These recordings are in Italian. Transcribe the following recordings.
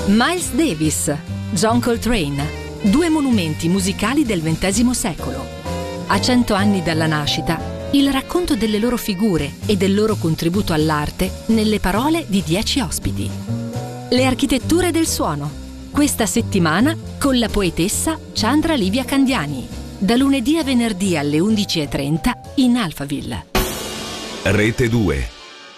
Miles Davis, John Coltrane, due monumenti musicali del XX secolo. A 100 anni dalla nascita, il racconto delle loro figure e del loro contributo all'arte nelle parole di 10 ospiti. Le architetture del suono. Questa settimana con la poetessa Chandra Livia Candiani. Da lunedì a venerdì alle 11:30 in Alphaville. Rete 2.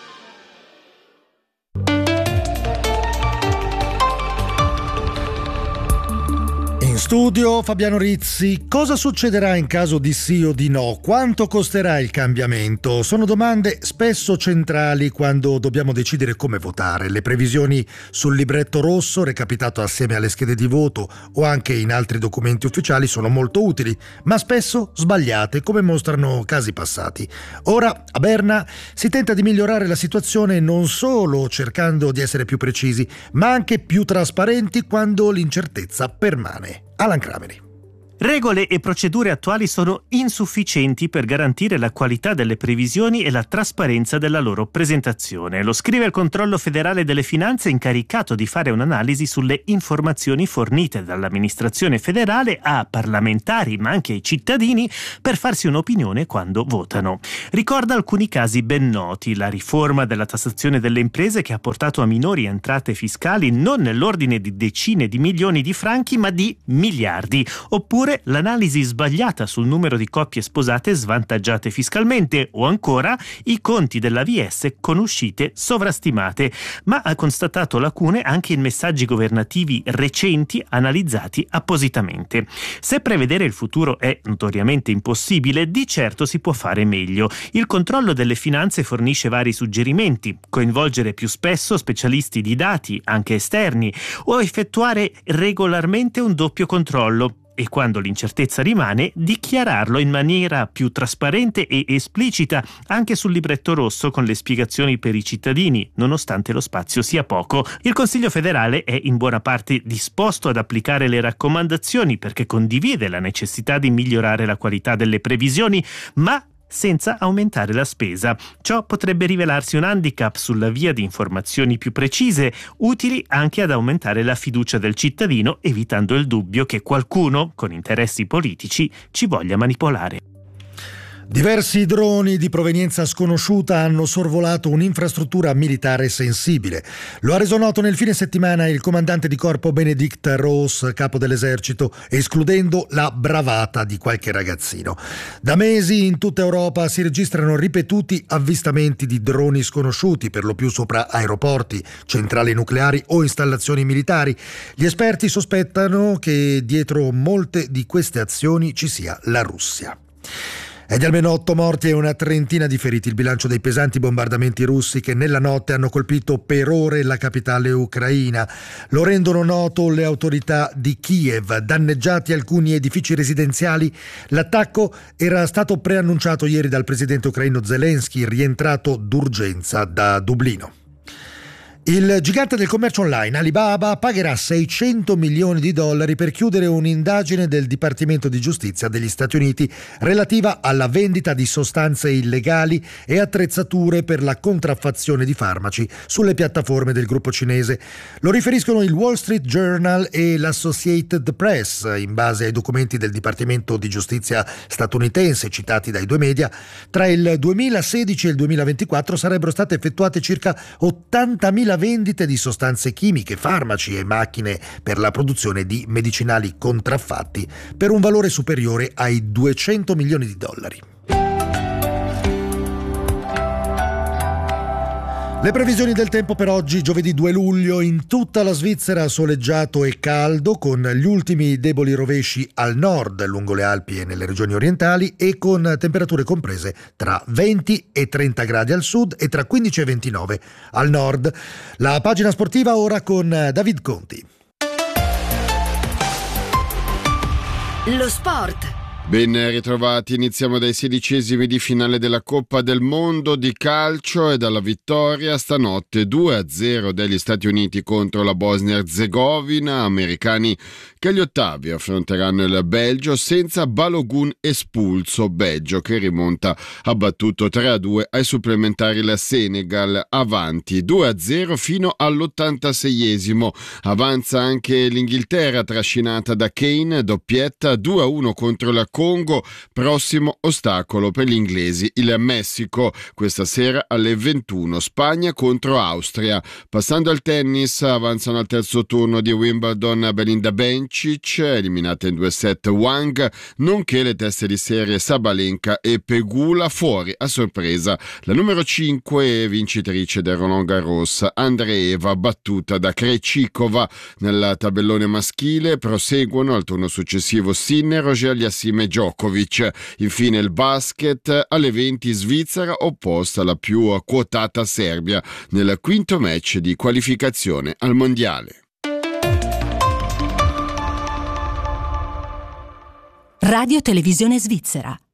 In studio Fabiano Rizzi. Cosa succederà in caso di sì o di no? Quanto costerà il cambiamento? Sono domande spesso centrali quando dobbiamo decidere come votare. Le previsioni sul libretto rosso, recapitato assieme alle schede di voto o anche in altri documenti ufficiali, sono molto utili, ma spesso sbagliate, come mostrano casi passati. Ora, a Berna, si tenta di migliorare la situazione non solo cercando di essere più precisi, ma anche più trasparenti quando l'incertezza permane. Alan Crameri. Regole e procedure attuali sono insufficienti per garantire la qualità delle previsioni e la trasparenza della loro presentazione. Lo scrive il Controllo Federale delle Finanze, incaricato di fare un'analisi sulle informazioni fornite dall'amministrazione federale a parlamentari ma anche ai cittadini per farsi un'opinione quando votano. Ricorda alcuni casi ben noti: la riforma della tassazione delle imprese, che ha portato a minori entrate fiscali non nell'ordine di decine di milioni di franchi ma di miliardi, oppure l'analisi sbagliata sul numero di coppie sposate svantaggiate fiscalmente, o ancora i conti dell'AVS con uscite sovrastimate. Ma ha constatato lacune anche in messaggi governativi recenti analizzati appositamente. Se prevedere il futuro è notoriamente impossibile, di certo si può fare meglio. Il Controllo delle Finanze fornisce vari suggerimenti: coinvolgere più spesso specialisti di dati, anche esterni, o effettuare regolarmente un doppio controllo. E quando l'incertezza rimane, dichiararlo in maniera più trasparente e esplicita anche sul libretto rosso, con le spiegazioni per i cittadini, nonostante lo spazio sia poco. Il Consiglio federale è in buona parte disposto ad applicare le raccomandazioni, perché condivide la necessità di migliorare la qualità delle previsioni, ma senza aumentare la spesa. Ciò potrebbe rivelarsi un handicap sulla via di informazioni più precise, utili anche ad aumentare la fiducia del cittadino, evitando il dubbio che qualcuno, con interessi politici, ci voglia manipolare. Diversi droni di provenienza sconosciuta hanno sorvolato un'infrastruttura militare sensibile. Lo ha reso noto nel fine settimana il comandante di corpo Benedict Ross, capo dell'esercito, escludendo la bravata di qualche ragazzino. Da mesi in tutta Europa si registrano ripetuti avvistamenti di droni sconosciuti, per lo più sopra aeroporti, centrali nucleari o installazioni militari. Gli esperti sospettano che dietro molte di queste azioni ci sia la Russia. È di almeno 8 morti e una trentina di feriti il bilancio dei pesanti bombardamenti russi che nella notte hanno colpito per ore la capitale ucraina. Lo rendono noto le autorità di Kiev. Danneggiati alcuni edifici residenziali, l'attacco era stato preannunciato ieri dal presidente ucraino Zelensky, rientrato d'urgenza da Dublino. Il gigante del commercio online Alibaba pagherà $600 milioni per chiudere un'indagine del Dipartimento di Giustizia degli Stati Uniti relativa alla vendita di sostanze illegali e attrezzature per la contraffazione di farmaci sulle piattaforme del gruppo cinese. Lo riferiscono il Wall Street Journal e l'Associated Press. In base ai documenti del Dipartimento di Giustizia statunitense citati dai due media, tra il 2016 e il 2024 sarebbero state effettuate circa 80.000 vendite di sostanze chimiche, farmaci e macchine per la produzione di medicinali contraffatti per un valore superiore ai $200 milioni. Le previsioni del tempo per oggi, giovedì 2 luglio, in tutta la Svizzera soleggiato e caldo, con gli ultimi deboli rovesci al nord, lungo le Alpi e nelle regioni orientali, e con temperature comprese tra 20 e 30 gradi al sud e tra 15 e 29 al nord. La pagina sportiva ora con David Conti. Lo sport Ben ritrovati, iniziamo dai 16esimi di finale della Coppa del Mondo di calcio e dalla vittoria stanotte 2-0 degli Stati Uniti contro la Bosnia-Herzegovina, americani che agli ottavi affronteranno il Belgio senza Balogun espulso, Belgio che rimonta abbattuto 3-2 ai supplementari il Senegal, avanti 2-0 fino all'86esimo, avanza anche l'Inghilterra trascinata da Kane, doppietta 2-1 contro la Congo, prossimo ostacolo per gli inglesi il Messico, questa sera alle 21 Spagna contro Austria. Passando al tennis, avanzano al terzo turno di Wimbledon Belinda Bencic, eliminata in 2 set Wang, nonché le teste di serie Sabalenka e Pegula, fuori a sorpresa la numero 5 vincitrice del Roland Garros Andreeva, battuta da Krejcikova. Nel tabellone maschile proseguono al turno successivo Sinner, Auger-Aliassime e Djokovic. Infine il basket, alle 20 Svizzera opposta alla più quotata Serbia nel quinto match di qualificazione al mondiale. Radio Televisione Svizzera.